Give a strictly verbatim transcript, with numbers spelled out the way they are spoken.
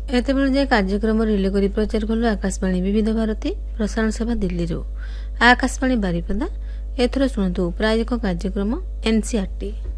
ଏତେବେଳେ ଯାଏ କାର୍ଯ୍ୟକ୍ରମ ରିଲେ କରି ପ୍ରଚାର କଲୁ ଆକାଶବାଣୀ ବିବିଧ ଭାରତୀ ପ୍ରସାରଣ ସେବା ଦିଲ୍ଲୀରୁ। ଆକାଶବାଣୀ ବାରିପଦା। ଏଥର ଶୁଣନ୍ତୁ ପ୍ରାୟୋଜକ କାର୍ଯ୍ୟକ୍ରମ ଏନ୍ସିଆରଟି।